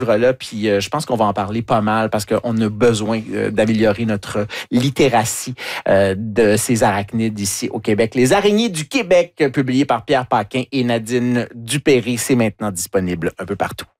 livre-là, puis je pense qu'on va en parler pas mal parce qu'on a besoin d'améliorer notre littératie de ces arachnides ici au Québec. Les araignées du Québec, publié par Pierre Paquin et Nadine Dupéry, c'est maintenant disponible un peu partout.